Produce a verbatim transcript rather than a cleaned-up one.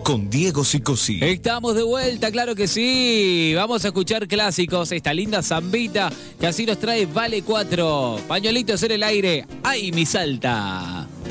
con Diego Sicosí. Estamos de vuelta, claro que sí. Vamos a escuchar clásicos, esta linda zambita que así nos trae Vale cuatro. Pañuelitos en el aire. ¡Ay, mi Salta!